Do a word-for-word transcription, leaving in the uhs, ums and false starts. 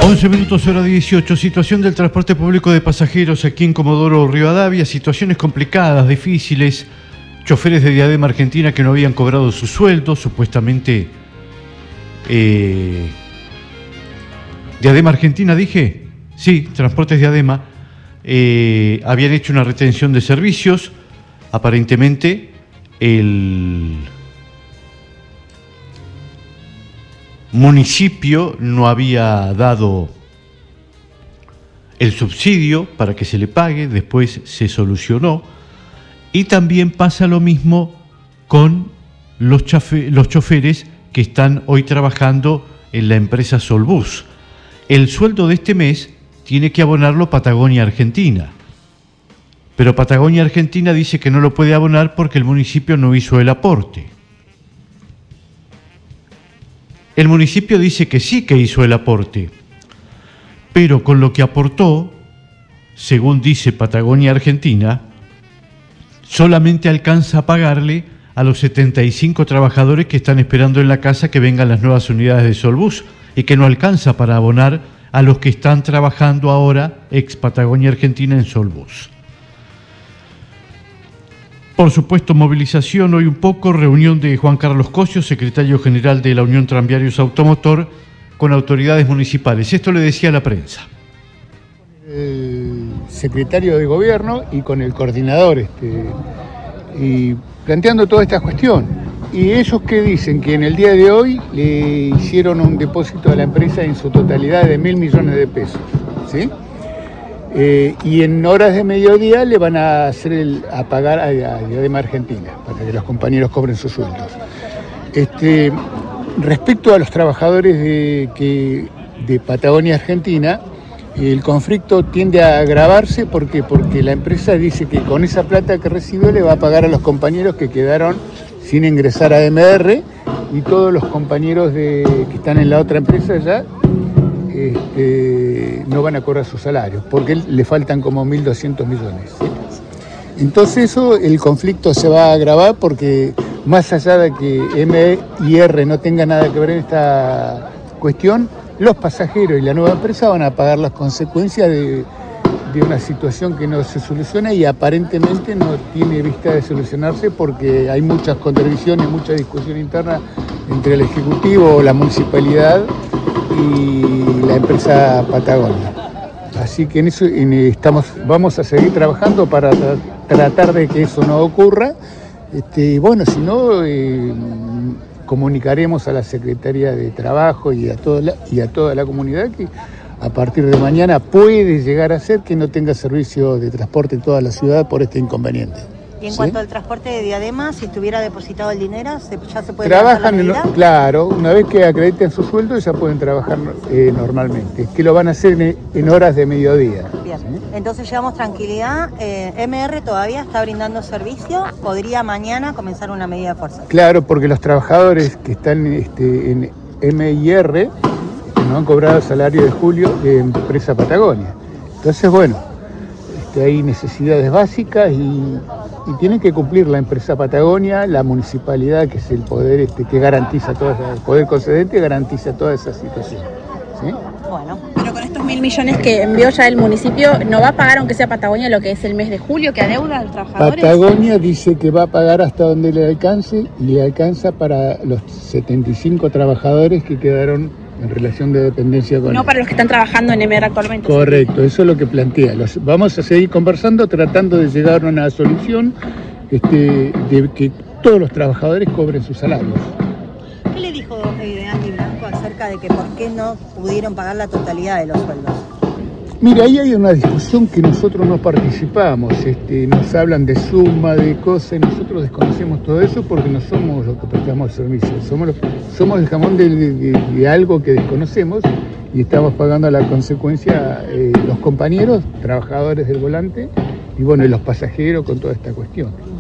once minutos hora dieciocho, situación del transporte público de pasajeros aquí en Comodoro Rivadavia, situaciones complicadas, difíciles, choferes de Diadema Argentina que no habían cobrado su sueldo, supuestamente eh, Diadema Argentina, dije, sí, Transportes Diadema, eh, habían hecho una retención de servicios, aparentemente el municipio no había dado el subsidio para que se le pague, después se solucionó, y también pasa lo mismo con los, chafe, los choferes que están hoy trabajando en la empresa Solbus. El sueldo de este mes tiene que abonarlo Patagonia Argentina, pero Patagonia Argentina dice que no lo puede abonar porque el municipio no hizo el aporte. El municipio dice que sí que hizo el aporte, pero con lo que aportó, según dice Patagonia Argentina, solamente alcanza a pagarle a los setenta y cinco trabajadores que están esperando en la casa que vengan las nuevas unidades de Solbus y que no alcanza para abonar a los que están trabajando ahora ex Patagonia Argentina en Solbus. Por supuesto, movilización hoy un poco, reunión de Juan Carlos Cosio, secretario general de la Unión Tranviarios Automotor, con autoridades municipales. Esto le decía a la prensa. El secretario de gobierno y con el coordinador, este, y planteando toda esta cuestión. Y ellos que dicen que en el día de hoy le hicieron un depósito a la empresa en su totalidad de mil millones de pesos, ¿sí? Eh, y en horas de mediodía le van a hacer el, a pagar a, a Diadema Argentina para que los compañeros cobren sus sueldos. Este, respecto a los trabajadores de, que, de Patagonia Argentina, el conflicto tiende a agravarse porque, porque la empresa dice que con esa plata que recibió le va a pagar a los compañeros que quedaron sin ingresar a M R y todos los compañeros de, que están en la otra empresa ya Este, no van a cobrar sus salarios, porque le faltan como mil doscientos millones. ¿Sí? Entonces eso, el conflicto se va a agravar porque más allá de que M y R no tengan nada que ver en esta cuestión, los pasajeros y la nueva empresa van a pagar las consecuencias de, de una situación que no se soluciona y aparentemente no tiene vista de solucionarse porque hay muchas contradicciones, mucha discusión interna entre el Ejecutivo, la Municipalidad y la empresa Patagonia. Así que en eso en, estamos, vamos a seguir trabajando para tra tratar de que eso no ocurra. Este, bueno, si no, eh, comunicaremos a la Secretaría de Trabajo y a, toda la, y a toda la comunidad que a partir de mañana puede llegar a ser que no tenga servicio de transporte en toda la ciudad por este inconveniente. Y en ¿Sí? cuanto al transporte de Diadema, si estuviera depositado el dinero, ¿ya se puede trabajan en, claro, una vez que acrediten su sueldo ya pueden trabajar eh, normalmente, que lo van a hacer en, en horas de mediodía. Bien, ¿sí? Entonces llevamos tranquilidad, eh, M R todavía está brindando servicio, podría mañana comenzar una medida de fuerza. Claro, porque los trabajadores que están este, en M y R no han cobrado el salario de julio de empresa Patagonia. Entonces, bueno, este, hay necesidades básicas y... y tienen que cumplir la empresa Patagonia, la municipalidad, que es el poder este, que garantiza toda esa, el poder concedente garantiza toda esa situación. ¿Sí? Bueno, pero con estos mil millones que envió ya el municipio, ¿no va a pagar aunque sea Patagonia lo que es el mes de julio que adeuda a los trabajadores? Patagonia dice que va a pagar hasta donde le alcance y le alcanza para los setenta y cinco trabajadores que quedaron en relación de dependencia con No él. para los que están trabajando en M R actualmente. Correcto, eso es lo que plantea. Los, vamos a seguir conversando, tratando de llegar a una solución este, de que todos los trabajadores cobren sus salarios. ¿Qué le dijo eh, Andy Blanco acerca de que por qué no pudieron pagar la totalidad de los sueldos? Mira, ahí hay una discusión que nosotros no participamos, este, nos hablan de suma, de cosas, y nosotros desconocemos todo eso porque no somos los que prestamos servicios, somos, los, somos el jamón de, de, de algo que desconocemos y estamos pagando la consecuencia eh, los compañeros, trabajadores del volante y bueno, y los pasajeros con toda esta cuestión.